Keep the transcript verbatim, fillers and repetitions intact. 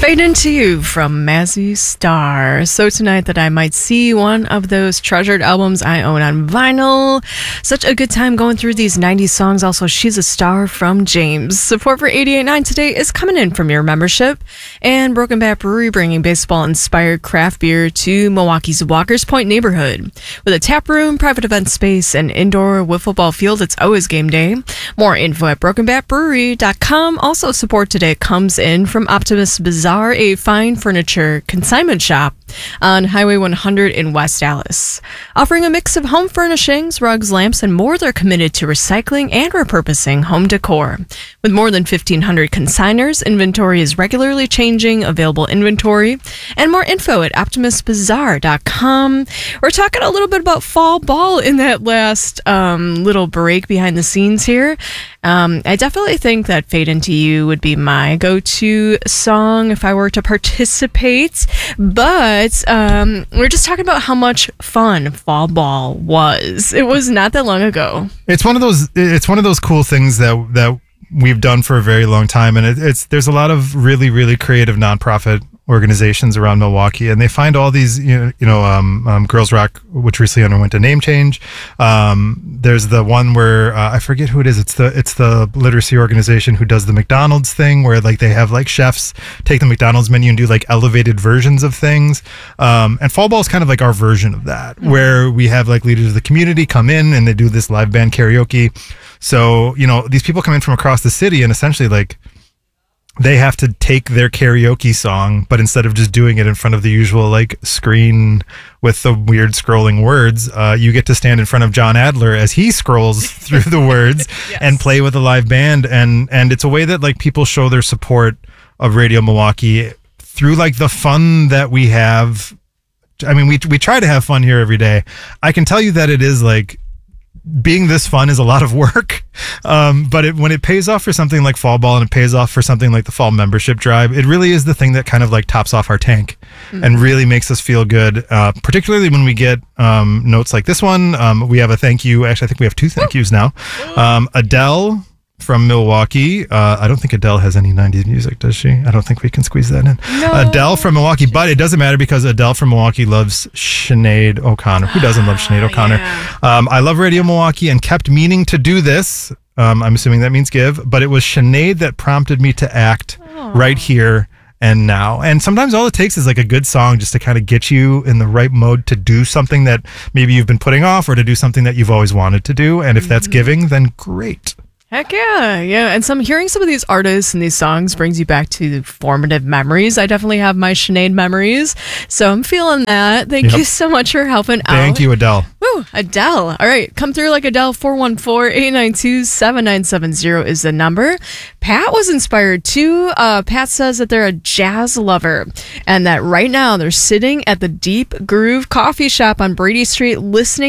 Fade Into You from Mazzy Star. So tonight that I might see one of those treasured albums I own on vinyl. Such a good time going through these nineties songs. Also, She's a Star from James. Support for eighty-eight point nine today is coming in from your membership. And Broken Bat Brewery bringing baseball-inspired craft beer to Milwaukee's Walker's Point neighborhood. With a tap room, private event space, and indoor wiffle ball field, it's always game day. More info at broken bat brewery dot com. Also, support today comes in from Optimist Bazaar, a fine furniture consignment shop on Highway one hundred in West Dallas. Offering a mix of home furnishings, rugs, lamps, and more, they're committed to recycling and repurposing home decor. With more than fifteen hundred consigners, inventory is regularly changing, available inventory, and more info at optimist bazaar dot com. We're talking a little bit about fall ball in that last um, little break behind the scenes here. Um, I definitely think that Fade Into You would be my go-to song if I were to participate, but um, we're just talking about how much fun fall ball was. It was not that long ago. It's one of those. It's one of those cool things that that we've done for a very long time, and it, it's there's a lot of really really creative nonprofit organizations around Milwaukee, and they find all these, you know, you know um, um, Girls Rock, which recently underwent a name change. Um, there's the one where uh, I forget who it is. It's the it's the literacy organization who does the McDonald's thing, where like they have like chefs take the McDonald's menu and do like elevated versions of things. Um, and fall ball is kind of like our version of that, mm-hmm. where we have like leaders of the community come in and they do this live band karaoke. So, you know, these people come in from across the city and essentially like they have to take their karaoke song, but instead of just doing it in front of the usual like screen with the weird scrolling words, uh, you get to stand in front of John Adler as he scrolls through the words yes. and play with a live band. And, and it's a way that like people show their support of Radio Milwaukee through like the fun that we have. I mean, we, we try to have fun here every day. I can tell you that it is like, being this fun is a lot of work, um, but it, when it pays off for something like fall ball and it pays off for something like the fall membership drive, it really is the thing that kind of like tops off our tank mm-hmm. and really makes us feel good, uh, particularly when we get um, notes like this one. Um, we have a thank you. Actually, I think we have two thank yous now. Um, Adele from Milwaukee. Uh, I don't think Adele has any nineties music, does she? I don't think we can squeeze that in. No. Adele from Milwaukee, but it doesn't matter because Adele from Milwaukee loves Sinead O'Connor. Who doesn't love Sinead O'Connor? Yeah. Um, I love Radio Milwaukee and kept meaning to do this. Um, I'm assuming that means give, but it was Sinead that prompted me to act Aww. Right here and now. And sometimes all it takes is like a good song just to kind of get you in the right mode to do something that maybe you've been putting off or to do something that you've always wanted to do. And if that's giving, then great. Heck yeah, yeah. And some hearing some of these artists and these songs brings you back to formative memories. I definitely have my Sinead memories, so I'm feeling that. Thank yep. you so much for helping out. Thank you, Adele. Woo, Adele. All right, come through like Adele. four one four, eight nine two, seven nine seven zero is the number. Pat was inspired too. Uh, Pat says that they're a jazz lover and that right now they're sitting at the Deep Groove Coffee Shop on Brady Street listening